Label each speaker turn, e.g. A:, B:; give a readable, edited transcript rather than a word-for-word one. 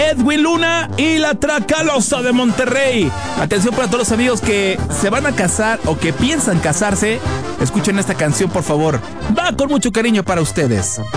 A: Edwin Luna y la Tracalosa de Monterrey. Atención para todos los amigos que se van a casar o que piensan casarse. Escuchen esta canción, por favor. Va con mucho cariño para ustedes.